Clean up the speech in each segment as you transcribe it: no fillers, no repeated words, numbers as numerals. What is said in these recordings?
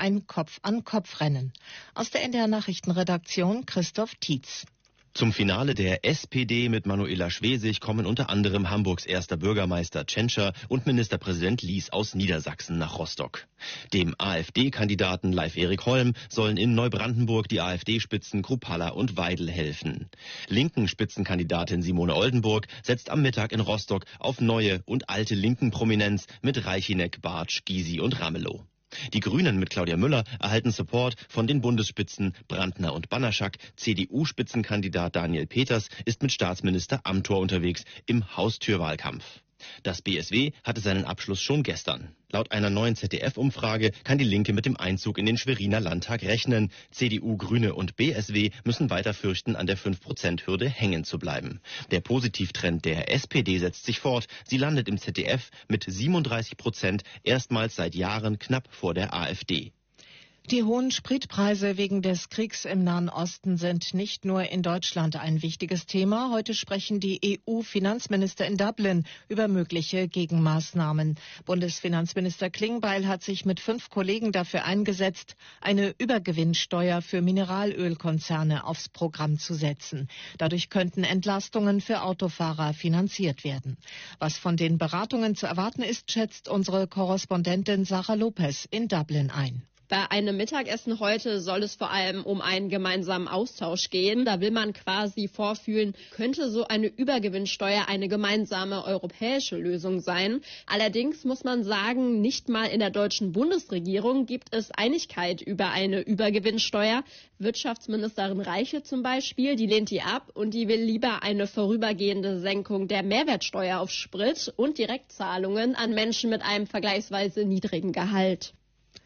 ein Kopf-an-Kopf-Rennen. Aus der NDR Nachrichtenredaktion Christoph Tietz. Zum Finale der SPD mit Manuela Schwesig kommen unter anderem Hamburgs erster Bürgermeister Tschentscher und Ministerpräsident Lies aus Niedersachsen nach Rostock. Dem AfD-Kandidaten Leif-Erik Holm sollen in Neubrandenburg die AfD-Spitzen Kruppalla und Weidel helfen. Linken Spitzenkandidatin Simone Oldenburg setzt am Mittag in Rostock auf neue und alte linken Prominenz mit Reichinek, Bartsch, Gysi und Ramelow. Die Grünen mit Claudia Müller erhalten Support von den Bundesspitzen Brandner und Banaszak. CDU-Spitzenkandidat Daniel Peters ist mit Staatsminister Amthor unterwegs im Haustürwahlkampf. Das BSW hatte seinen Abschluss schon gestern. Laut einer neuen ZDF-Umfrage kann die Linke mit dem Einzug in den Schweriner Landtag rechnen. CDU, Grüne und BSW müssen weiter fürchten, an der 5%-Hürde hängen zu bleiben. Der Positivtrend der SPD setzt sich fort. Sie landet im ZDF mit 37% erstmals seit Jahren knapp vor der AfD. Die hohen Spritpreise wegen des Kriegs im Nahen Osten sind nicht nur in Deutschland ein wichtiges Thema. Heute sprechen die EU-Finanzminister in Dublin über mögliche Gegenmaßnahmen. Bundesfinanzminister Klingbeil hat sich mit 5 Kollegen dafür eingesetzt, eine Übergewinnsteuer für Mineralölkonzerne aufs Programm zu setzen. Dadurch könnten Entlastungen für Autofahrer finanziert werden. Was von den Beratungen zu erwarten ist, schätzt unsere Korrespondentin Sarah Lopez in Dublin ein. Bei einem Mittagessen heute soll es vor allem um einen gemeinsamen Austausch gehen. Da will man quasi vorfühlen, könnte so eine Übergewinnsteuer eine gemeinsame europäische Lösung sein. Allerdings muss man sagen, nicht mal in der deutschen Bundesregierung gibt es Einigkeit über eine Übergewinnsteuer. Wirtschaftsministerin Reiche zum Beispiel, die lehnt die ab und die will lieber eine vorübergehende Senkung der Mehrwertsteuer auf Sprit und Direktzahlungen an Menschen mit einem vergleichsweise niedrigen Gehalt.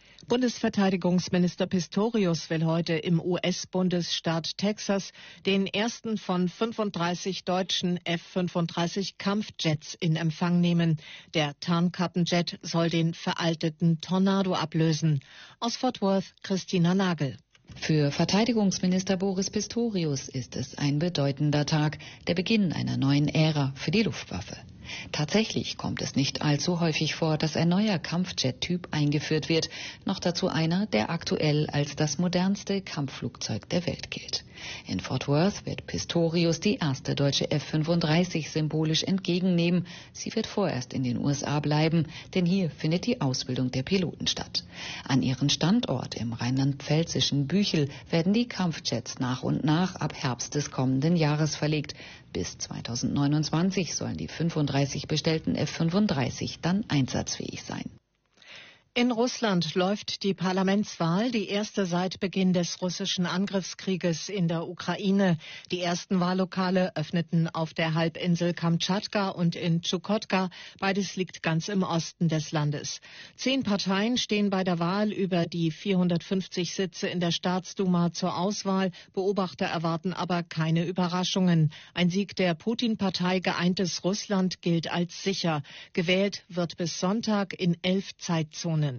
Bundesverteidigungsminister Pistorius will heute im US-Bundesstaat Texas den ersten von 35 deutschen F-35 Kampfjets in Empfang nehmen. Der Tarnkappenjet soll den veralteten Tornado ablösen. Aus Fort Worth, Christina Nagel. Für Verteidigungsminister Boris Pistorius ist es ein bedeutender Tag, der Beginn einer neuen Ära für die Luftwaffe. Tatsächlich kommt es nicht allzu häufig vor, dass ein neuer Kampfjet-Typ eingeführt wird, noch dazu einer, der aktuell als das modernste Kampfflugzeug der Welt gilt. In Fort Worth wird Pistorius die erste deutsche F-35 symbolisch entgegennehmen. Sie wird vorerst in den USA bleiben, denn hier findet die Ausbildung der Piloten statt. An ihren Standort im rheinland-pfälzischen Büchel werden die Kampfjets nach und nach ab Herbst des kommenden Jahres verlegt. Bis 2029 sollen die 35 bestellten F-35 dann einsatzfähig sein. In Russland läuft die Parlamentswahl, die erste seit Beginn des russischen Angriffskrieges in der Ukraine. Die ersten Wahllokale öffneten auf der Halbinsel Kamtschatka und in Tschukotka. Beides liegt ganz im Osten des Landes. 10 Parteien stehen bei der Wahl über die 450 Sitze in der Staatsduma zur Auswahl. Beobachter erwarten aber keine Überraschungen. Ein Sieg der Putin-Partei Geeintes Russland gilt als sicher. Gewählt wird bis Sonntag in 11 Zeitzonen.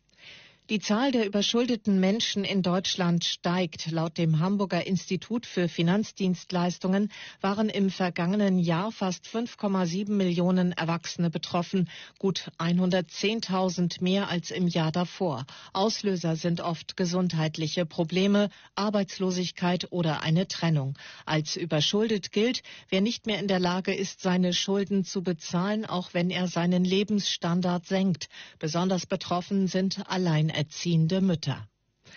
Die Zahl der überschuldeten Menschen in Deutschland steigt. Laut dem Hamburger Institut für Finanzdienstleistungen waren im vergangenen Jahr fast 5,7 Millionen Erwachsene betroffen, gut 110.000 mehr als im Jahr davor. Auslöser sind oft gesundheitliche Probleme, Arbeitslosigkeit oder eine Trennung. Als überschuldet gilt, wer nicht mehr in der Lage ist, seine Schulden zu bezahlen, auch wenn er seinen Lebensstandard senkt. Besonders betroffen sind alleinerziehende Mütter.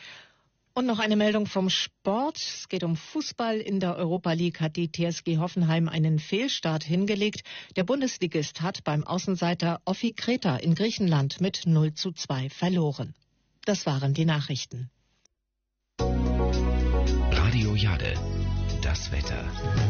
Und noch eine Meldung vom Sport. Es geht um Fußball. In der Europa League hat die TSG Hoffenheim einen Fehlstart hingelegt. Der Bundesligist hat beim Außenseiter Offi Kreta in Griechenland mit 0:2 verloren. Das waren die Nachrichten. Radio Jade, das Wetter.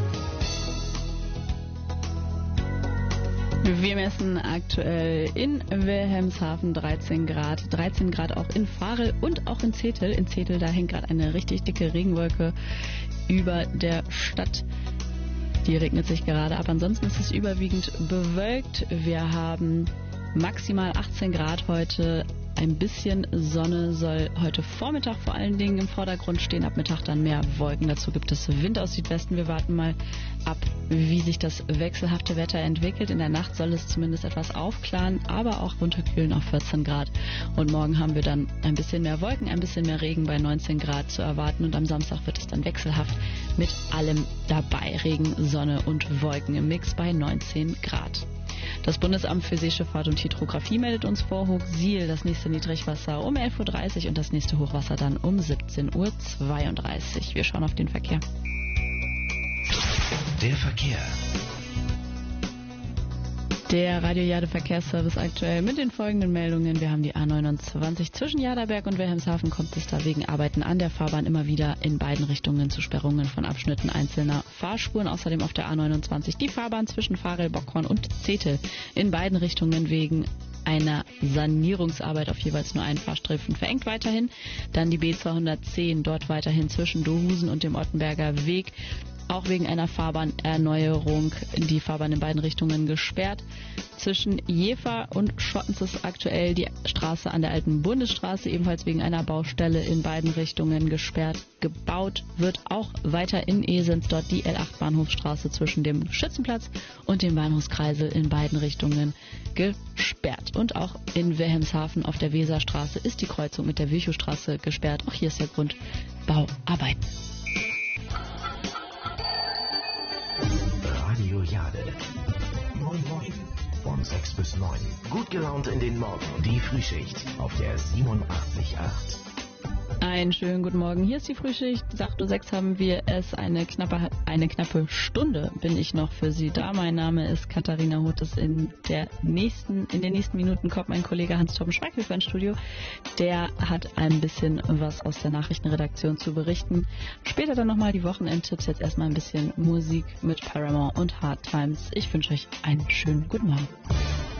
Wir messen aktuell in Wilhelmshaven 13 Grad. 13 Grad auch in Varel und auch in Zetel. In Zetel, da hängt gerade eine richtig dicke Regenwolke über der Stadt. Die regnet sich gerade ab. Ansonsten ist es überwiegend bewölkt. Wir haben maximal 18 Grad heute. ein bisschen Sonne soll heute Vormittag vor allen Dingen im Vordergrund stehen. Ab Mittag dann mehr Wolken. Dazu gibt es Wind aus Südwesten. Wir warten mal ab, wie sich das wechselhafte Wetter entwickelt. In der Nacht soll es zumindest etwas aufklaren, aber auch runterkühlen auf 14 Grad. Und morgen haben wir dann ein bisschen mehr Wolken, ein bisschen mehr Regen bei 19 Grad zu erwarten. Und am Samstag wird es dann wechselhaft mit allem dabei. Regen, Sonne und Wolken im Mix bei 19 Grad. Das Bundesamt für Seeschifffahrt und Hydrographie meldet uns vor Hochsiel das nächste Niedrigwasser um 11.30 Uhr und das nächste Hochwasser dann um 17.32 Uhr. Wir schauen auf den Verkehr. Der Verkehr. Der Radio Jade Verkehrsservice aktuell mit den folgenden Meldungen. Wir haben die A29 zwischen Jaderberg und Wilhelmshaven, kommt es da wegen Arbeiten an der Fahrbahn immer wieder in beiden Richtungen zu Sperrungen von Abschnitten einzelner Fahrspuren. Außerdem auf der A29 die Fahrbahn zwischen Varel, Bockhorn und Zetel in beiden Richtungen wegen einer Sanierungsarbeit auf jeweils nur einen Fahrstreifen verengt weiterhin. Dann die B210 dort weiterhin zwischen Dohusen und dem Ottenberger Weg. Auch wegen einer Fahrbahnerneuerung die Fahrbahn in beiden Richtungen gesperrt. Zwischen Jever und Schottens ist aktuell die Straße an der alten Bundesstraße ebenfalls wegen einer Baustelle in beiden Richtungen gesperrt. Gebaut wird auch weiter in Esens dort die L8 Bahnhofstraße zwischen dem Schützenplatz und dem Bahnhofskreisel in beiden Richtungen gesperrt. Und auch in Wilhelmshaven auf der Weserstraße ist die Kreuzung mit der Wilchowstraße gesperrt. Auch hier ist der Grund Bauarbeiten. Radio Jade. Moin Moin. Von 6 bis 9. Gut gelaunt in den Morgen. Die Frühschicht auf der 87.8. Einen schönen guten Morgen. Hier ist die Frühschicht. 8.06 Uhr haben wir es. Eine knappe Stunde bin ich noch für Sie da. Mein Name ist Katharina Hotes. In den nächsten Minuten kommt mein Kollege Hans-Torben Schweighöfer ins Studio. Der hat ein bisschen was aus der Nachrichtenredaktion zu berichten. Später dann nochmal die Wochenendtipps. Jetzt erstmal ein bisschen Musik mit Paramore und Hard Times. Ich wünsche euch einen schönen guten Morgen.